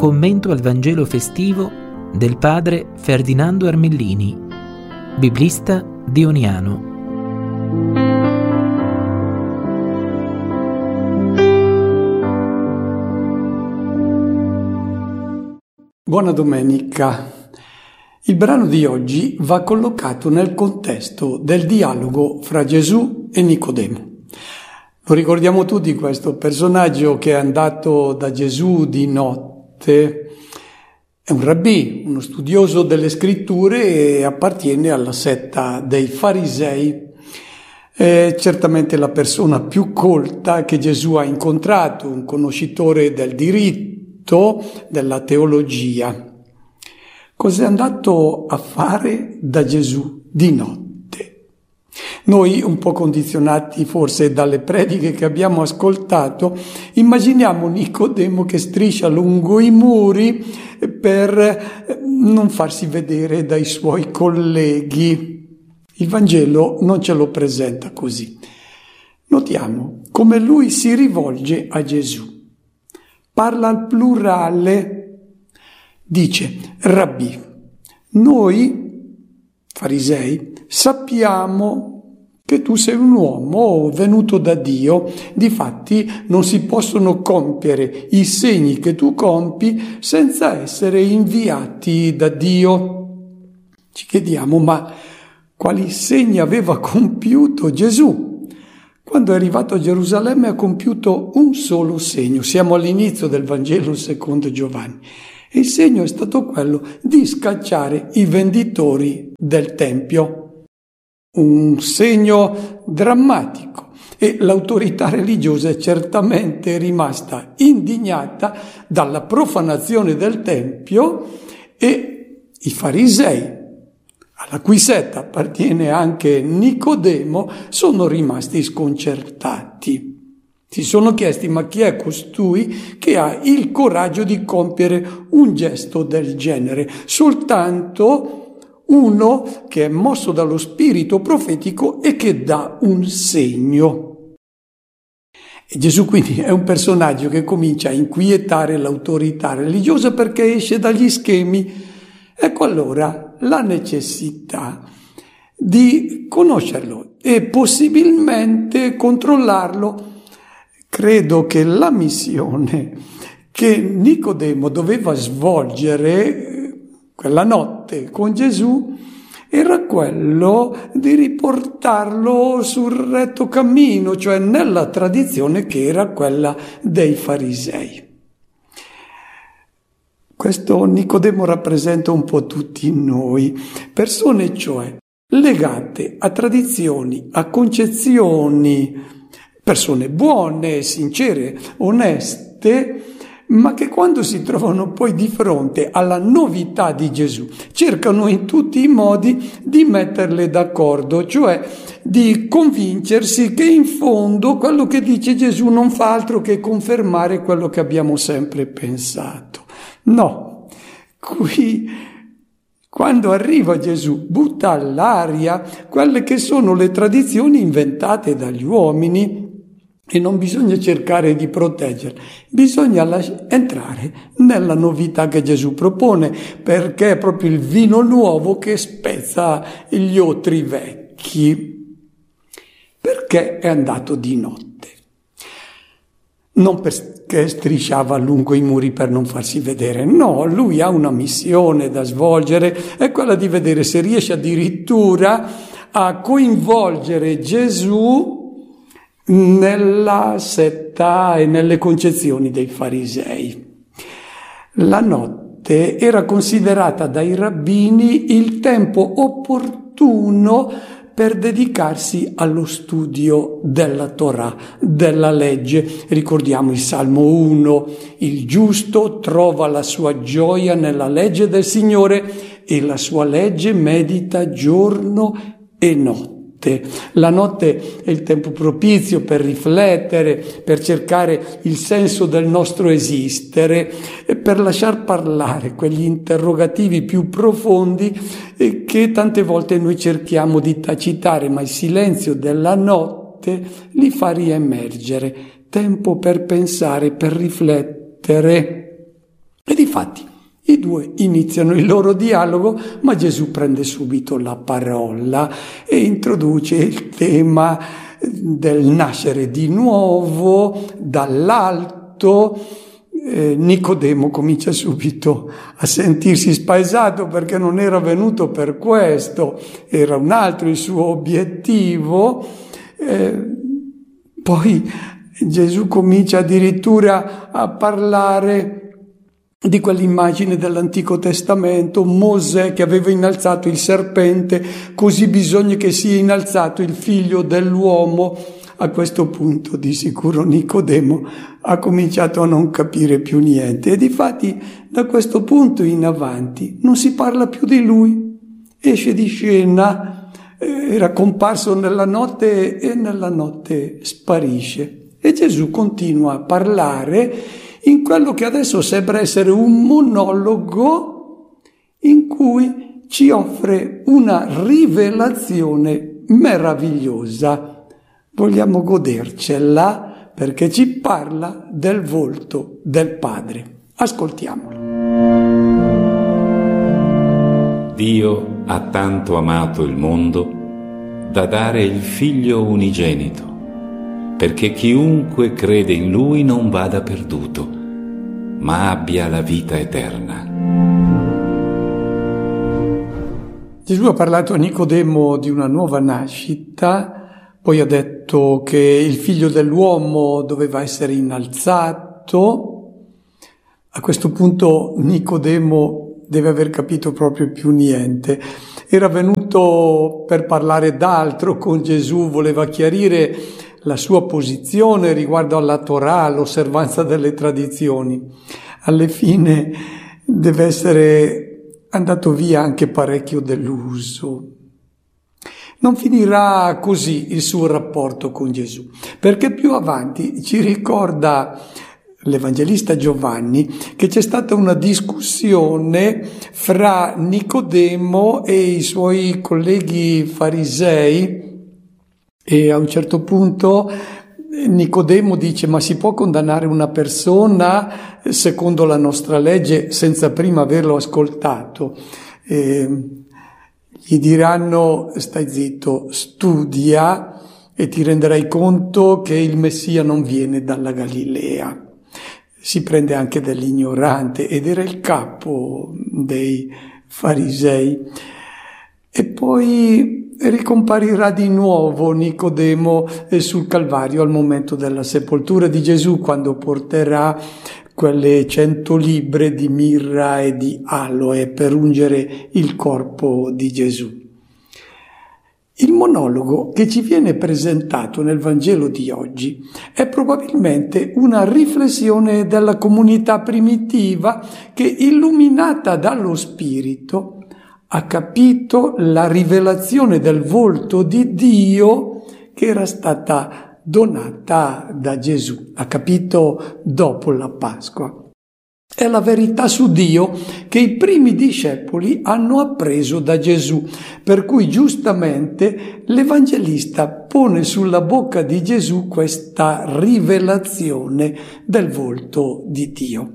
commento al Vangelo festivo del padre Ferdinando Armellini, biblista dioniano. Buona domenica. Il brano di oggi va collocato nel contesto del dialogo fra Gesù e Nicodemo. Lo ricordiamo tutti questo personaggio che è andato da Gesù di notte. È un rabbì, uno studioso delle scritture e appartiene alla setta dei farisei. È certamente la persona più colta che Gesù ha incontrato, un conoscitore del diritto, della teologia. Cos'è andato a fare da Gesù di notte? Noi, un po' condizionati forse dalle prediche che abbiamo ascoltato, immaginiamo Nicodemo che striscia lungo i muri per non farsi vedere dai suoi colleghi. Il Vangelo non ce lo presenta così. Notiamo come lui si rivolge a Gesù. Parla al plurale, dice: Rabbì, noi, farisei, sappiamo che tu sei un uomo venuto da Dio, difatti non si possono compiere i segni che tu compi senza essere inviati da Dio. Ci chiediamo, ma quali segni aveva compiuto Gesù? Quando è arrivato a Gerusalemme ha compiuto un solo segno. Siamo all'inizio del Vangelo secondo Giovanni. E il segno è stato quello di scacciare i venditori del Tempio. Un segno drammatico. E l'autorità religiosa è certamente rimasta indignata dalla profanazione del Tempio e i farisei, alla cui setta appartiene anche Nicodemo, sono rimasti sconcertati. Si sono chiesti: ma chi è costui che ha il coraggio di compiere un gesto del genere? Soltanto uno che è mosso dallo spirito profetico e che dà un segno. E Gesù quindi è un personaggio che comincia a inquietare l'autorità religiosa perché esce dagli schemi. Ecco allora la necessità di conoscerlo e possibilmente controllarlo. Credo che la missione che Nicodemo doveva svolgere quella notte con Gesù era quello di riportarlo sul retto cammino, cioè nella tradizione che era quella dei farisei. Questo Nicodemo rappresenta un po' tutti noi, persone cioè legate a tradizioni, a concezioni, persone buone, sincere, oneste, ma che quando si trovano poi di fronte alla novità di Gesù cercano in tutti i modi di metterle d'accordo, cioè di convincersi che in fondo quello che dice Gesù non fa altro che confermare quello che abbiamo sempre pensato. No, qui quando arriva Gesù butta all'aria quelle che sono le tradizioni inventate dagli uomini. E non bisogna cercare di proteggerle, bisogna entrare nella novità che Gesù propone, perché è proprio il vino nuovo che spezza gli otri vecchi. Perché è andato di notte? Non perché strisciava lungo i muri per non farsi vedere, no, lui ha una missione da svolgere, è quella di vedere se riesce addirittura a coinvolgere Gesù nella setta e nelle concezioni dei farisei. La notte era considerata dai rabbini il tempo opportuno per dedicarsi allo studio della Torah, della legge. Ricordiamo il Salmo 1, il giusto trova la sua gioia nella legge del Signore e la sua legge medita giorno e notte. La notte è il tempo propizio per riflettere, per cercare il senso del nostro esistere e per lasciar parlare quegli interrogativi più profondi che tante volte noi cerchiamo di tacitare, ma il silenzio della notte li fa riemergere. Tempo per pensare, per riflettere. E Difatti, i due iniziano il loro dialogo, ma Gesù prende subito la parola e introduce il tema del nascere di nuovo dall'alto. Nicodemo comincia subito a sentirsi spaesato perché non era venuto per questo, era un altro il suo obiettivo. Poi Gesù comincia addirittura a parlare di quell'immagine dell'Antico Testamento, Mosè che aveva innalzato il serpente, così bisogna che sia innalzato il figlio dell'uomo. A questo punto di sicuro Nicodemo ha cominciato a non capire più niente e difatti da questo punto in avanti non si parla più di lui, esce di scena, era comparso nella notte e nella notte sparisce e Gesù continua a parlare in quello che adesso sembra essere un monologo in cui ci offre una rivelazione meravigliosa. Vogliamo godercela perché ci parla del volto del Padre. Ascoltiamolo. Dio ha tanto amato il mondo da dare il Figlio unigenito, perché chiunque crede in Lui non vada perduto, ma abbia la vita eterna. Gesù ha parlato a Nicodemo di una nuova nascita. Poi ha detto che il figlio dell'uomo doveva essere innalzato. A questo punto Nicodemo deve aver capito proprio più niente. Era venuto per parlare d'altro con Gesù, voleva chiarire la sua posizione riguardo alla Torah, all'osservanza delle tradizioni. Alla fine deve essere andato via anche parecchio deluso. Non finirà così il suo rapporto con Gesù, perché più avanti ci ricorda l'Evangelista Giovanni che c'è stata una discussione fra Nicodemo e i suoi colleghi farisei e a un certo punto Nicodemo dice: ma si può condannare una persona secondo la nostra legge senza prima averlo ascoltato? Gli diranno: stai zitto, studia e ti renderai conto che il Messia non viene dalla Galilea. Si prende anche dell'ignorante ed era il capo dei farisei. E poi ricomparirà di nuovo Nicodemo sul Calvario al momento della sepoltura di Gesù, quando porterà quelle 100 libbre di mirra e di aloe per ungere il corpo di Gesù. Il monologo che ci viene presentato nel Vangelo di oggi è probabilmente una riflessione della comunità primitiva che, illuminata dallo Spirito, ha capito la rivelazione del volto di Dio che era stata donata da Gesù, ha capito dopo la Pasqua. È la verità su Dio che i primi discepoli hanno appreso da Gesù, per cui giustamente l'Evangelista pone sulla bocca di Gesù questa rivelazione del volto di Dio.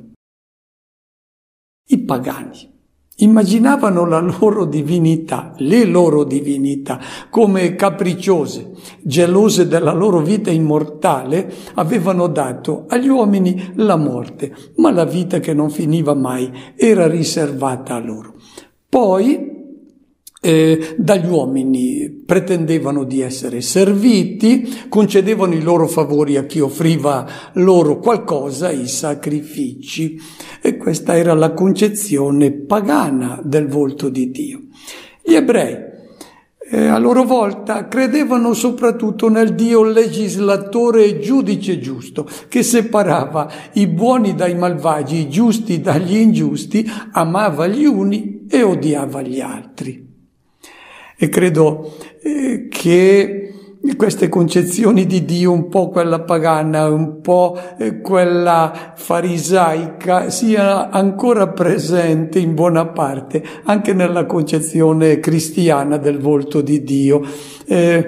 I pagani immaginavano la loro divinità, le loro divinità, come capricciose, gelose della loro vita immortale, avevano dato agli uomini la morte, ma la vita che non finiva mai era riservata a loro. Poi dagli uomini pretendevano di essere serviti, concedevano i loro favori a chi offriva loro qualcosa, i sacrifici, e questa era la concezione pagana del volto di Dio. Gli ebrei a loro volta credevano soprattutto nel Dio legislatore e giudice giusto, che separava i buoni dai malvagi, i giusti dagli ingiusti, amava gli uni e odiava gli altri. E credo che queste concezioni di Dio, un po' quella pagana, un po' quella farisaica, sia ancora presente in buona parte anche nella concezione cristiana del volto di Dio.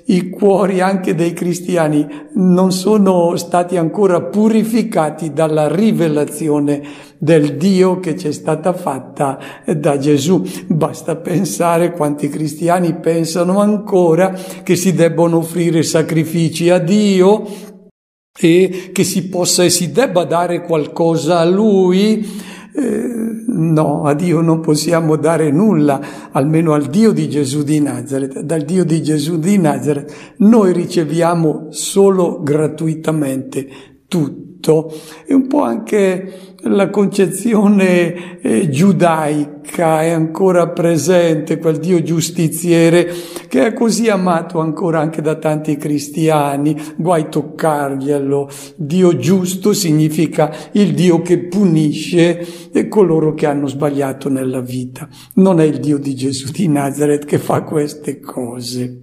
i cuori anche dei cristiani non sono stati ancora purificati dalla rivelazione del Dio che ci è stata fatta da Gesù. Basta pensare quanti cristiani pensano ancora che si debbono offrire sacrifici a Dio e che si possa e si debba dare qualcosa a Lui. No, a Dio non possiamo dare nulla, almeno al Dio di Gesù di Nazaret. Dal Dio di Gesù di Nazaret noi riceviamo solo gratuitamente tutto. E un po' anche la concezione giudaica è ancora presente, quel Dio giustiziere che è così amato ancora anche da tanti cristiani, guai toccarglielo. Dio giusto significa il Dio che punisce coloro che hanno sbagliato nella vita. Non è il Dio di Gesù di Nazaret che fa queste cose.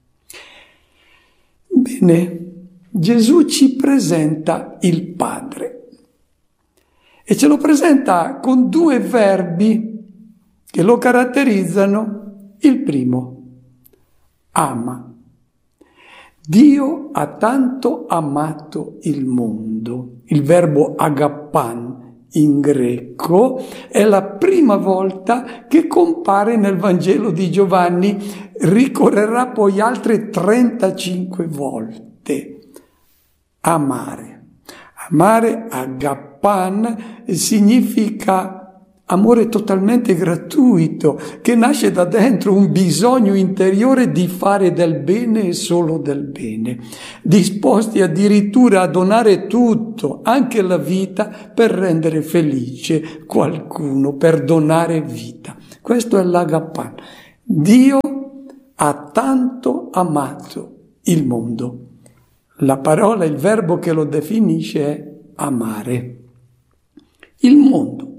Bene, Gesù ci presenta il Padre e ce lo presenta con due verbi che lo caratterizzano. Il primo, ama. Dio ha tanto amato il mondo. Il verbo agapan in greco è la prima volta che compare nel Vangelo di Giovanni, ricorrerà poi altre 35 volte. Amare. Amare, agapan, significa amore totalmente gratuito, che nasce da dentro un bisogno interiore di fare del bene e solo del bene, disposti addirittura a donare tutto, anche la vita, per rendere felice qualcuno, per donare vita. Questo è l'agapan. Dio ha tanto amato il mondo. La parola, il verbo che lo definisce è amare. Il mondo.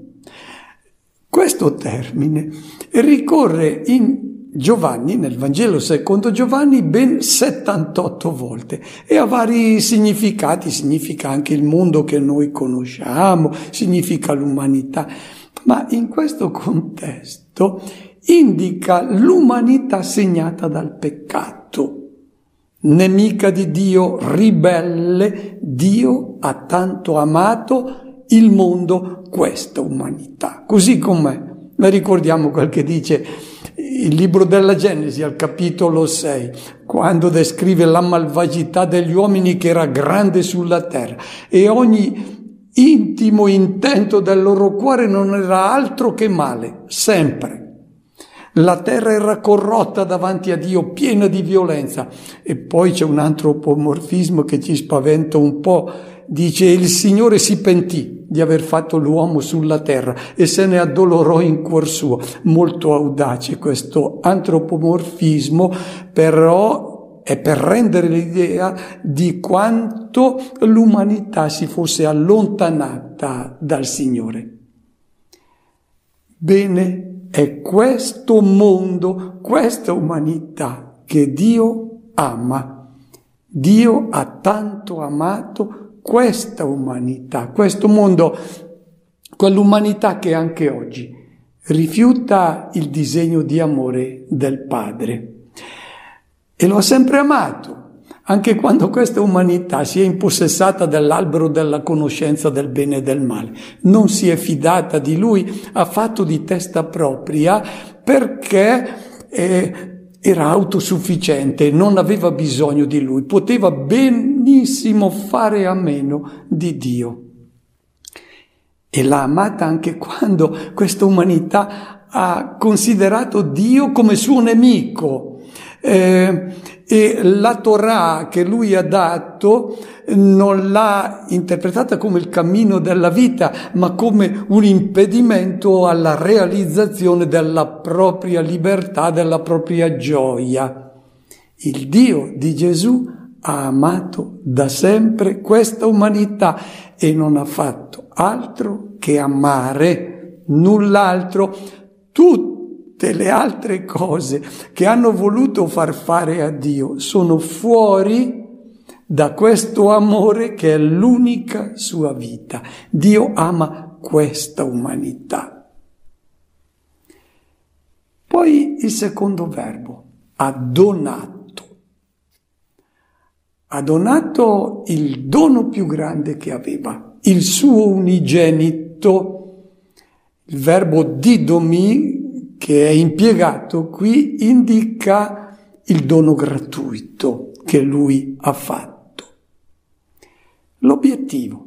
Questo termine ricorre in Giovanni, nel Vangelo secondo Giovanni, ben 78 volte e ha vari significati. Significa anche il mondo che noi conosciamo, significa l'umanità, ma in questo contesto indica l'umanità segnata dal peccato. Nemica di Dio, ribelle, Dio ha tanto amato il mondo, questa umanità, così com'è. La ricordiamo quel che dice il libro della Genesi al capitolo 6, quando descrive la malvagità degli uomini che era grande sulla terra e ogni intimo intento del loro cuore non era altro che male, sempre. La terra era corrotta davanti a Dio, piena di violenza. E poi c'è un antropomorfismo che ci spaventa un po'. Dice: il Signore si pentì di aver fatto l'uomo sulla terra e se ne addolorò in cuor suo. Molto audace questo antropomorfismo, però è per rendere l'idea di quanto l'umanità si fosse allontanata dal Signore. Bene, è questo mondo, questa umanità che Dio ama. Dio ha tanto amato questa umanità, questo mondo, quell'umanità che anche oggi rifiuta il disegno di amore del Padre. E lo ha sempre amato, anche quando questa umanità si è impossessata dell'albero della conoscenza del bene e del male. Non si è fidata di Lui, ha fatto di testa propria perché era autosufficiente, non aveva bisogno di Lui, poteva benissimo fare a meno di Dio. E l'ha amata anche quando questa umanità ha considerato Dio come suo nemico. E la Torah che lui ha dato non l'ha interpretata come il cammino della vita, ma come un impedimento alla realizzazione della propria libertà, della propria gioia. Il Dio di Gesù ha amato da sempre questa umanità e non ha fatto altro che amare, null'altro. Tutte le altre cose che hanno voluto far fare a Dio sono fuori da questo amore che è l'unica sua vita. Dio ama questa umanità. Poi il secondo verbo, ha donato. ha donato il dono più grande che aveva, il suo unigenito. Il verbo didomi, che è impiegato qui, indica il dono gratuito che lui ha fatto. L'obiettivo,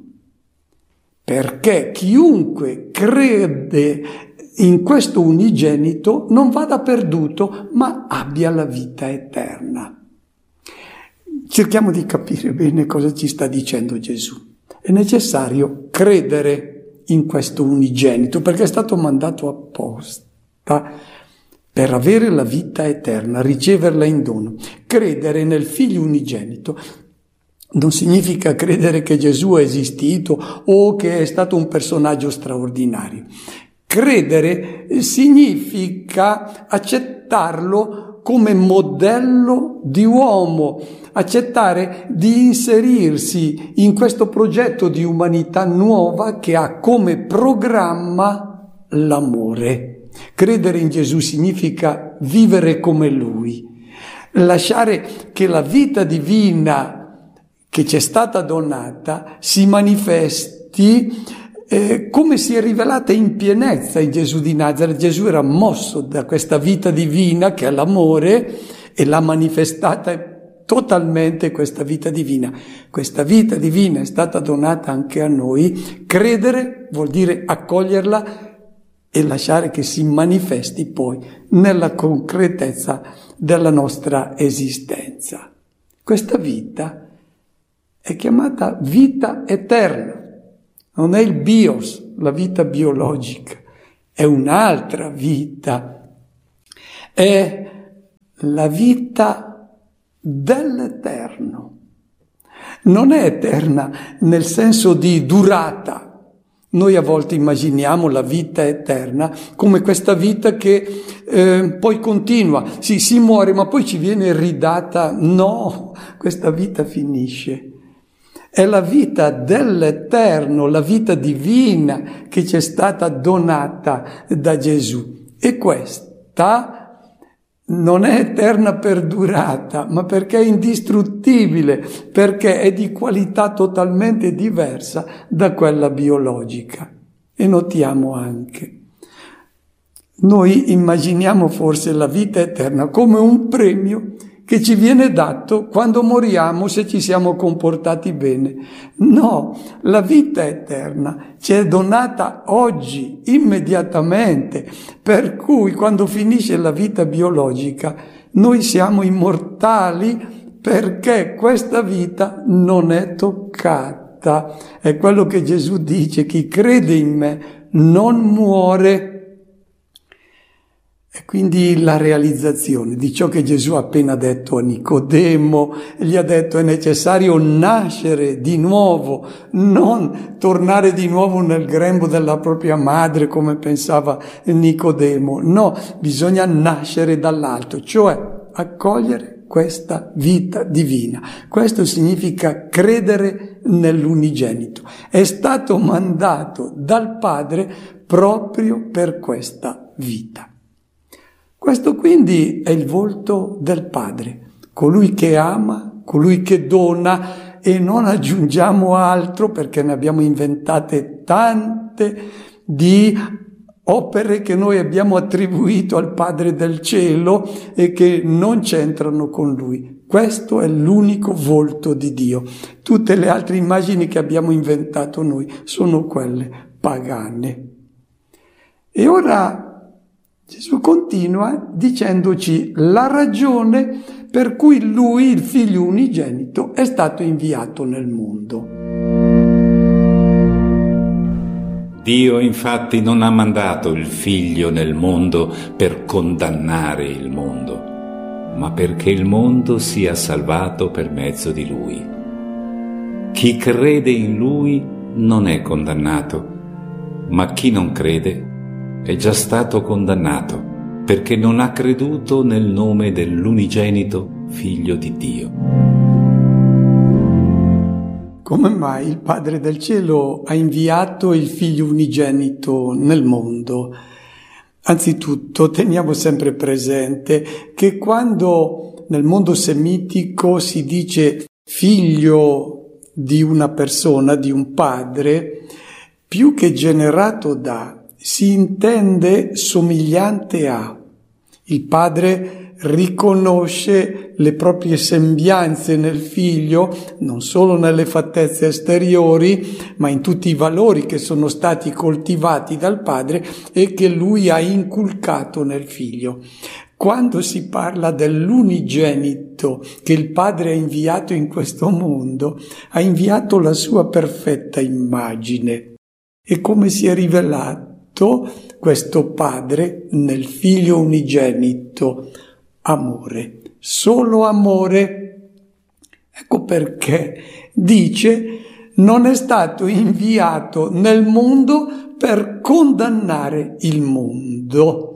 perché chiunque crede in questo unigenito non vada perduto, ma abbia la vita eterna. Cerchiamo di capire bene cosa ci sta dicendo Gesù. È necessario credere in questo unigenito, perché è stato mandato apposta per avere la vita eterna, riceverla in dono. Credere nel Figlio unigenito non significa credere che Gesù è esistito o che è stato un personaggio straordinario. Credere significa accettarlo come modello di uomo, accettare di inserirsi in questo progetto di umanità nuova che ha come programma l'amore. Credere in Gesù significa vivere come Lui, lasciare che la vita divina che ci è stata donata si manifesti come si è rivelata in pienezza in Gesù di Nazaret. Gesù era mosso da questa vita divina che è l'amore e l'ha manifestata totalmente questa vita divina. Questa vita divina è stata donata anche a noi. Credere vuol dire accoglierla e lasciare che si manifesti poi nella concretezza della nostra esistenza. Questa vita è chiamata vita eterna. Non è il bios, la vita biologica, è un'altra vita, è la vita dell'eterno. Non è eterna nel senso di durata. Noi a volte immaginiamo la vita eterna come questa vita che poi continua. Sì, si muore, ma poi ci viene ridata. No, questa vita finisce. È la vita dell'eterno, la vita divina che ci è stata donata da Gesù. E questa non è eterna per durata, ma perché è indistruttibile, perché è di qualità totalmente diversa da quella biologica. E notiamo anche, noi immaginiamo forse la vita eterna come un premio che ci viene dato quando moriamo se ci siamo comportati bene. No, la vita eterna ci è donata oggi, immediatamente, per cui quando finisce la vita biologica noi siamo immortali perché questa vita non è toccata. È quello che Gesù dice: chi crede in me non muore. E quindi la realizzazione di ciò che Gesù ha appena detto a Nicodemo, gli ha detto: è necessario nascere di nuovo, non tornare di nuovo nel grembo della propria madre come pensava Nicodemo. No, bisogna nascere dall'alto, cioè accogliere questa vita divina. Questo significa credere nell'unigenito. È stato mandato dal Padre proprio per questa vita. Questo quindi è il volto del Padre, colui che ama, colui che dona, e non aggiungiamo altro perché ne abbiamo inventate tante di opere che noi abbiamo attribuito al Padre del cielo e che non c'entrano con Lui. Questo è l'unico volto di Dio. Tutte le altre immagini che abbiamo inventato noi sono quelle pagane. E ora Gesù continua dicendoci la ragione per cui Lui, il Figlio unigenito, è stato inviato nel mondo. Dio infatti non ha mandato il Figlio nel mondo per condannare il mondo, ma perché il mondo sia salvato per mezzo di Lui. Chi crede in Lui non è condannato, ma chi non crede è già stato condannato, perché non ha creduto nel nome dell'unigenito Figlio di Dio. Come mai il Padre del Cielo ha inviato il Figlio unigenito nel mondo? Anzitutto teniamo sempre presente che quando nel mondo semitico si dice figlio di una persona, di un padre, più che generato da, si intende somigliante a. Il padre riconosce le proprie sembianze nel figlio, non solo nelle fattezze esteriori, ma in tutti i valori che sono stati coltivati dal padre e che lui ha inculcato nel figlio. Quando si parla dell'unigenito che il padre ha inviato in questo mondo, ha inviato la sua perfetta immagine. E come si è rivelato questo padre nel figlio unigenito? Amore, solo amore. Ecco perché dice: non è stato inviato nel mondo per condannare il mondo.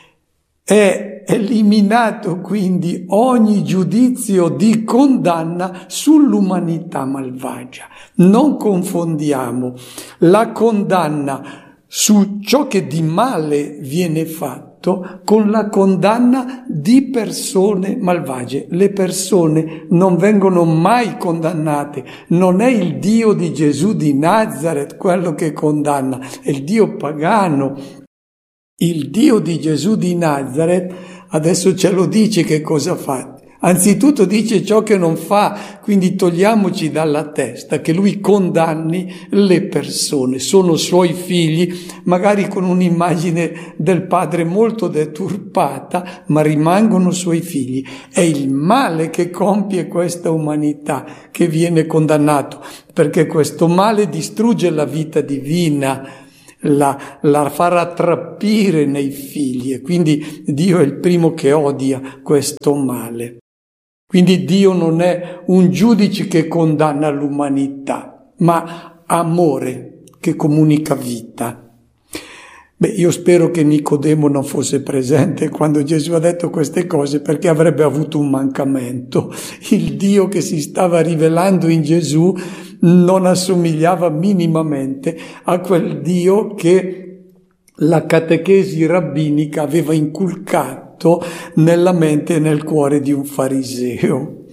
È eliminato quindi ogni giudizio di condanna sull'umanità malvagia. Non confondiamo la condanna su ciò che di male viene fatto con la condanna di persone malvagie. Le persone non vengono mai condannate, non è il Dio di Gesù di Nazareth quello che condanna, è il Dio pagano. Il Dio di Gesù di Nazareth adesso ce lo dice che cosa fa. Anzitutto dice ciò che non fa, quindi togliamoci dalla testa che lui condanni le persone, sono suoi figli, magari con un'immagine del padre molto deturpata, ma rimangono suoi figli. È il male che compie questa umanità che viene condannato, perché questo male distrugge la vita divina, la fa rattrappire nei figli, e quindi Dio è il primo che odia questo male. Quindi Dio non è un giudice che condanna l'umanità, ma amore che comunica vita. Io spero che Nicodemo non fosse presente quando Gesù ha detto queste cose, perché avrebbe avuto un mancamento. Il Dio che si stava rivelando in Gesù non assomigliava minimamente a quel Dio che la catechesi rabbinica aveva inculcato nella mente e nel cuore di un fariseo.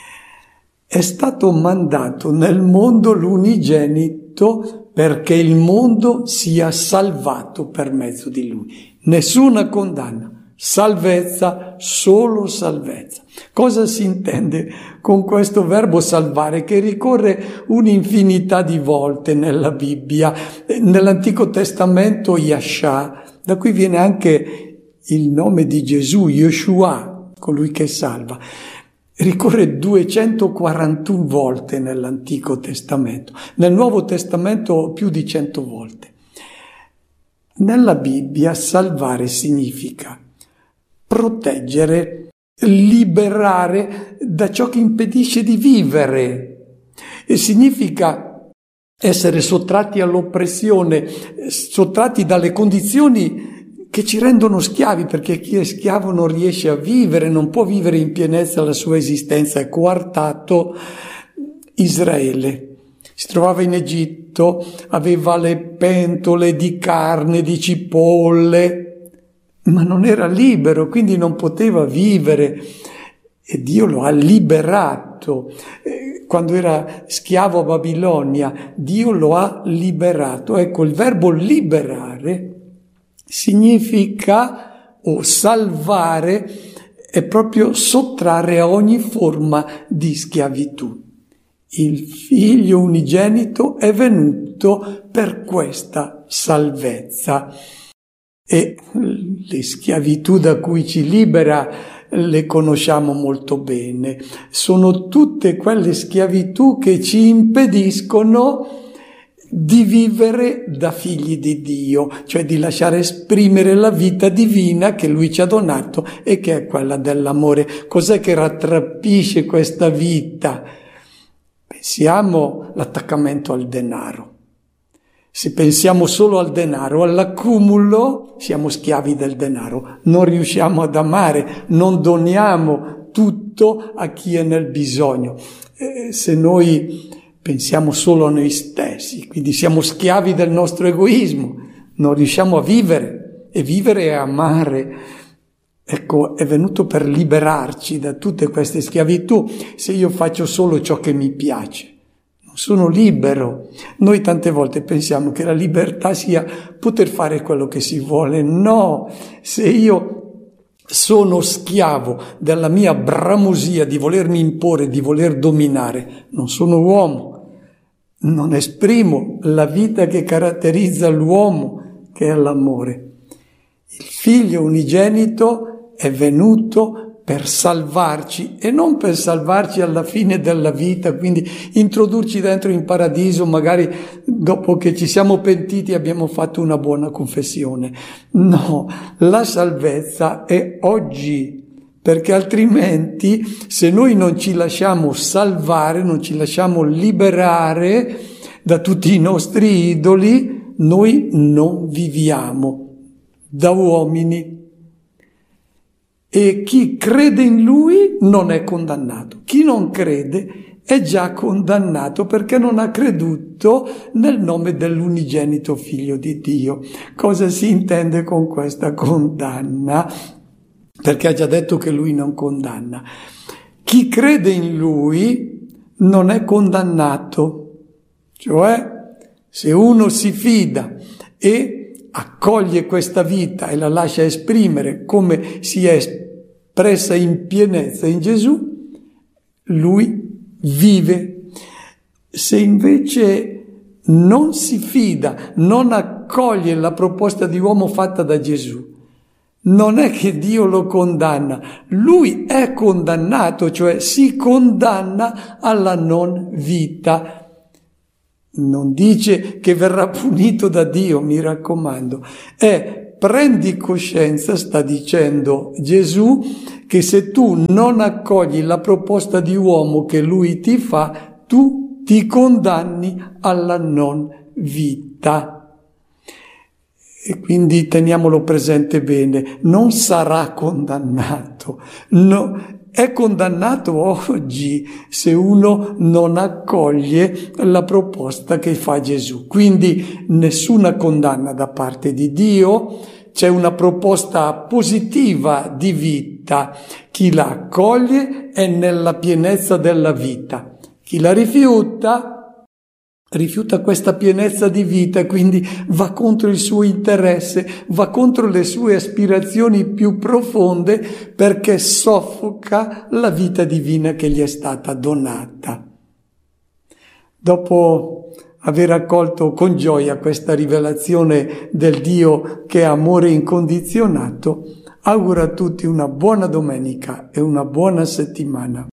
È stato mandato nel mondo l'unigenito perché il mondo sia salvato per mezzo di lui. Nessuna condanna, salvezza, solo salvezza. Cosa si intende con questo verbo salvare, che ricorre un'infinità di volte nella Bibbia? Nell'Antico Testamento Yashà, da cui viene anche il nome di Gesù, Yeshua, colui che salva. Ricorre 241 volte nell'Antico Testamento, nel Nuovo Testamento più di 100 volte. Nella Bibbia salvare significa proteggere, liberare da ciò che impedisce di vivere, e significa essere sottratti all'oppressione, sottratti dalle condizioni che ci rendono schiavi, perché chi è schiavo non riesce a vivere, non può vivere in pienezza la sua esistenza. È coartato Israele. Si trovava in Egitto, aveva le pentole di carne, di cipolle, ma non era libero, quindi non poteva vivere. E Dio lo ha liberato. Quando era schiavo a Babilonia, Dio lo ha liberato. Ecco, il verbo liberare significa, o salvare, è proprio sottrarre a ogni forma di schiavitù. Il figlio unigenito è venuto per questa salvezza. E le schiavitù da cui ci libera le conosciamo molto bene. Sono tutte quelle schiavitù che ci impediscono di vivere da figli di Dio, cioè di lasciare esprimere la vita divina che Lui ci ha donato e che è quella dell'amore. Cos'è che rattrappisce questa vita? Pensiamo all'attaccamento al denaro. Se pensiamo solo al denaro, all'accumulo, siamo schiavi del denaro, non riusciamo ad amare, non doniamo tutto a chi è nel bisogno. Se noi pensiamo solo a noi stessi, quindi siamo schiavi del nostro egoismo, non riusciamo a vivere, e vivere è amare. Ecco, è venuto per liberarci da tutte queste schiavitù. Se io faccio solo ciò che mi piace, non sono libero. Noi tante volte pensiamo che la libertà sia poter fare quello che si vuole. No, se io sono schiavo della mia bramosia di volermi imporre, di voler dominare, non sono uomo, non esprimo la vita che caratterizza l'uomo, che è l'amore. Il Figlio unigenito è venuto per salvarci, e non per salvarci alla fine della vita, quindi introdurci dentro in paradiso, magari dopo che ci siamo pentiti e abbiamo fatto una buona confessione. No, la salvezza è oggi, perché altrimenti, se noi non ci lasciamo salvare, non ci lasciamo liberare da tutti i nostri idoli, noi non viviamo da uomini. E chi crede in Lui non è condannato. Chi non crede è già condannato perché non ha creduto nel nome dell'unigenito Figlio di Dio. Cosa si intende con questa condanna? Perché ha già detto che Lui non condanna. Chi crede in Lui non è condannato. Cioè, se uno si fida e accoglie questa vita e la lascia esprimere come si è espressa in pienezza in Gesù, lui vive. Se invece non si fida, non accoglie la proposta di uomo fatta da Gesù, non è che Dio lo condanna, lui è condannato, cioè si condanna alla non vita. Non dice che verrà punito da Dio, mi raccomando. Prendi coscienza, sta dicendo Gesù, che se tu non accogli la proposta di uomo che lui ti fa, tu ti condanni alla non vita. E quindi teniamolo presente bene, non sarà condannato, no. È condannato oggi se uno non accoglie la proposta che fa Gesù. Quindi nessuna condanna da parte di Dio, c'è una proposta positiva di vita. Chi la accoglie è nella pienezza della vita. Chi la rifiuta questa pienezza di vita, quindi va contro il suo interesse, va contro le sue aspirazioni più profonde, perché soffoca la vita divina che gli è stata donata. Dopo aver accolto con gioia questa rivelazione del Dio che è amore incondizionato, auguro a tutti una buona domenica e una buona settimana.